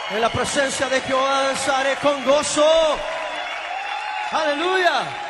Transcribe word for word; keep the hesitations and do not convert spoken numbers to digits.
En la presencia de Jehová danzaré con gozo. Aleluya.